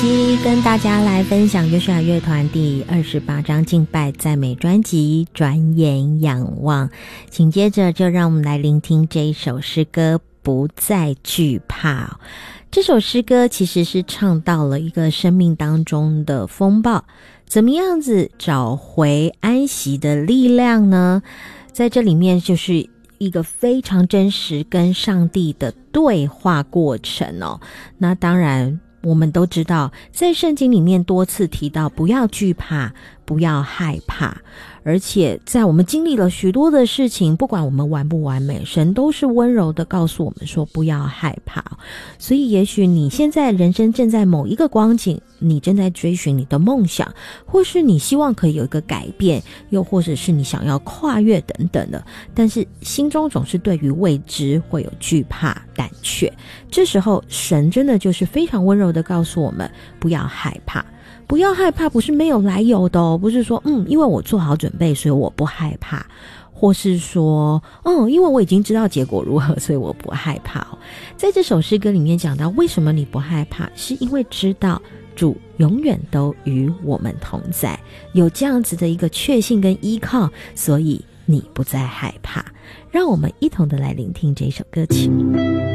跟大家来分享约书亚乐团第28张敬拜赞美专辑转眼仰望，紧接着就让我们来聆听这一首诗歌不再惧怕。这首诗歌其实是唱到了一个生命当中的风暴，怎么样子找回安息的力量呢？在这里面就是一个非常真实跟上帝的对话过程哦。那当然我们都知道，在圣经里面多次提到不要惧怕，不要害怕，而且在我们经历了许多的事情，不管我们完不完美，神都是温柔的告诉我们说不要害怕。所以也许你现在人生正在某一个光景，你正在追寻你的梦想，或是你希望可以有一个改变，又或者是你想要跨越等等的，但是心中总是对于未知会有惧怕胆怯。这时候神真的就是非常温柔的告诉我们不要害怕。不要害怕不是没有来由的哦，不是说因为我做好准备所以我不害怕，或是说因为我已经知道结果如何所以我不害怕哦。在这首诗歌里面讲到为什么你不害怕，是因为知道主永远都与我们同在，有这样子的一个确信跟依靠，所以你不再害怕。让我们一同的来聆听这首歌曲。